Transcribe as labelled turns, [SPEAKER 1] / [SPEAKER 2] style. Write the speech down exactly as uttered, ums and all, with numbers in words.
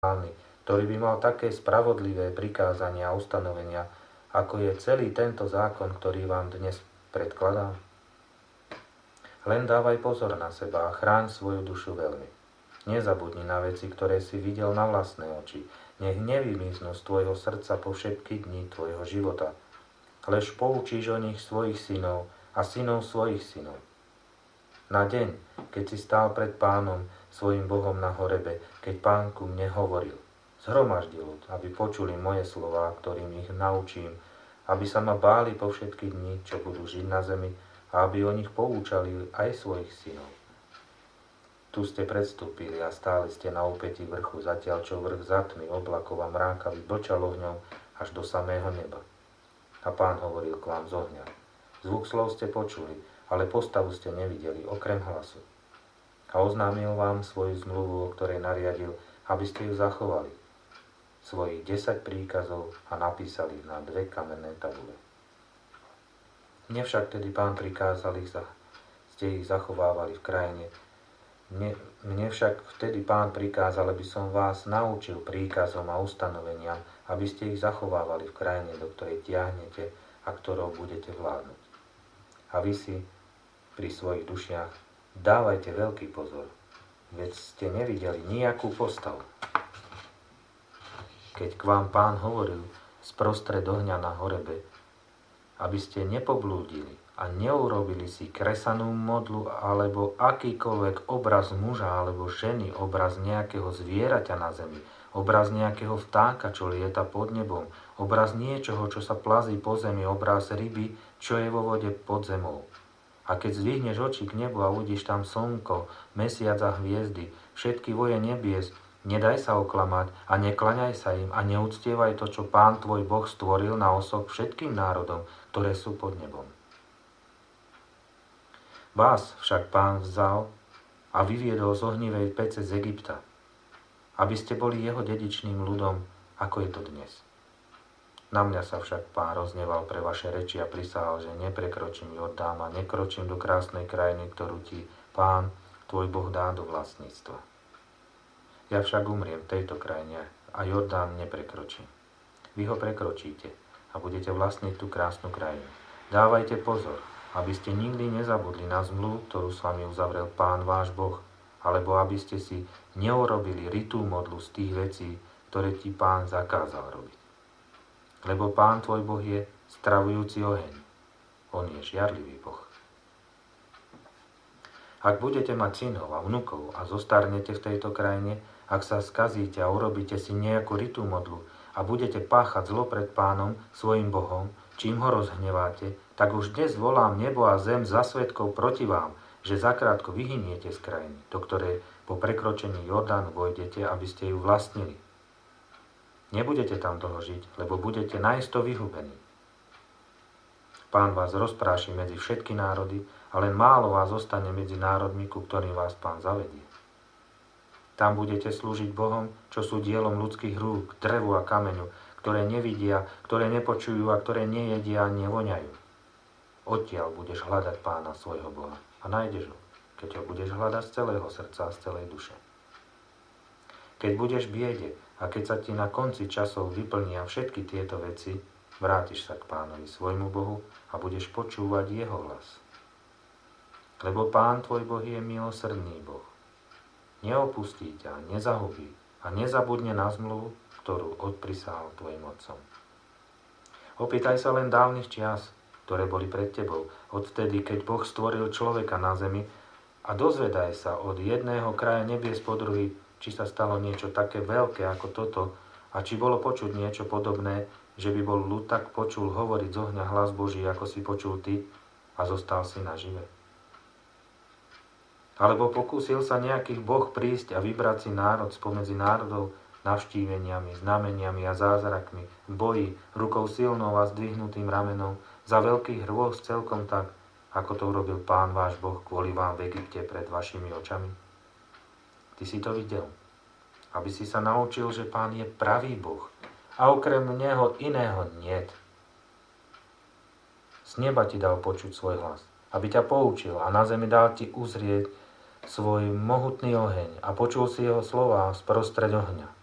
[SPEAKER 1] pánovi, ktorý by mal také spravodlivé prikázania a ustanovenia, ako je celý tento zákon, ktorý vám dnes predkladám? Len dávaj pozor na seba a chráň svoju dušu veľmi. Nezabudni na veci, ktoré si videl na vlastné oči. Nech nevymiznú z tvojho srdca po všetky dni tvojho života. Lež poučíš o nich svojich synov a synov svojich synov. Na deň, keď si stál pred Pánom, svojim Bohom na horebe, keď Pán ku mne hovoril, zhromaždil ľud, aby počuli moje slová, ktorým ich naučím, aby sa ma báli po všetky dni, čo budú žiť na zemi, a aby o nich poučali aj svojich synov. Tu ste predstúpili a stáli ste na úpätí vrchu, zatiaľ čo vrch zatmy oblakov a mrákavy blčal ohňom až do samého neba. A Pán hovoril k vám z ohňa. Zvuk slov ste počuli, ale postavu ste nevideli, okrem hlasu. A oznámil vám svoju zmluvu, o ktorej nariadil, aby ste ju zachovali. Svojich desať príkazov a napísali ich na dve kamenné tabule. Mne však tedy Pán prikázal ich, ste ich zachovávali v krajine. Mne, mne však vtedy Pán prikázal, aby som vás naučil príkazom a ustanoveniam, aby ste ich zachovávali v krajine, do ktorej tiahnete a ktorou budete vládnuť. A vy si pri svojich dušiach dávajte veľký pozor, veď ste nevideli nejakú postavu. Keď k vám Pán hovoril sprostred ohňa na horebe, aby ste nepoblúdili a neurobili si kresanú modlu alebo akýkoľvek obraz muža alebo ženy, obraz nejakého zvieraťa na zemi, obraz nejakého vtáka, čo lieta pod nebom, obraz niečoho, čo sa plazí po zemi, obraz ryby, čo je vo vode pod zemou. A keď zdvihneš oči k nebu a uvidíš tam slnko, mesiac a hviezdy, všetky voje nebies, nedaj sa oklamať a neklaňaj sa im a neúctievaj to, čo Pán tvoj Boh stvoril na osob všetkým národom, ktoré sú pod nebom. Vás však Pán vzal a vyviedol z ohnivej pece z Egypta, aby ste boli jeho dedičným ľudom, ako je to dnes. Na mňa sa však Pán rozneval pre vaše reči a prisahal, že neprekročím Jordán a nekročím do krásnej krajiny, ktorú ti Pán, tvoj Boh, dá do vlastníctva. Ja však umriem v tejto krajine a Jordán neprekročím. Vy ho prekročíte a budete vlastniť tú krásnu krajinu. Dávajte pozor, aby ste nikdy nezabudli na zmluvu, ktorú s vami uzavrel Pán váš Boh, alebo aby ste si neurobili ritú modlu z tých vecí, ktoré ti Pán zakázal robiť. Lebo Pán tvoj Boh je stravujúci oheň. On je žiarlivý Boh. Ak budete mať synov a vnukov a zostarnete v tejto krajine, ak sa skazíte a urobíte si nejakú ritú modlu a budete páchať zlo pred Pánom, svojim Bohom, čím ho rozhneváte, tak už dnes volám nebo a zem za svedkov proti vám, že zakrátko vyhyniete z krajiny, do ktorej po prekročení Jordánu vojdete, aby ste ju vlastnili. Nebudete tam dlho žiť, lebo budete naisto vyhubení. Pán vás rozpráši medzi všetky národy, a len málo vás zostane medzi národmi, ku ktorým vás Pán zavedie. Tam budete slúžiť Bohom, čo sú dielom ľudských rúk, drevu a kameňu, ktoré nevidia, ktoré nepočujú a ktoré nejedia a nevoňajú. Odtiaľ budeš hľadať Pána svojho Boha a nájdeš ho, keď ho budeš hľadať z celého srdca a z celej duše. Keď budeš v biede a keď sa ti na konci časov vyplnia všetky tieto veci, vrátiš sa k Pánovi svojmu Bohu a budeš počúvať jeho hlas. Lebo Pán tvoj Boh je milosrdný Boh. Neopustí ťa, nezahubí a nezabudne na zmluvu, ktorú odprisahal tvojim otcom. Opýtaj sa len dávnych čias, ktoré boli pred tebou, odvtedy, keď Boh stvoril človeka na zemi, a dozvedaj sa od jedného kraja nebies po druhý, či sa stalo niečo také veľké ako toto a či bolo počuť niečo podobné, že by bol ľud tak počul hovoriť z ohňa hlas Boží, ako si počul ty a zostal si nažive. Alebo pokúsil sa nejakých Boh prísť a vybrať si národ spomedzi národov navštíveniami, znameniami a zázrakmi, v boji, rukou silnou a zdvihnutým ramenom, za veľkých hrôz celkom tak, ako to urobil Pán váš Boh kvôli vám v Egypte pred vašimi očami? Ty si to videl, aby si sa naučil, že Pán je pravý Boh a okrem Neho iného niet. Z neba ti dal počuť svoj hlas, aby ťa poučil a na zemi dal ti uzrieť svoj mohutný oheň a počul si jeho slová sprostred ohňa.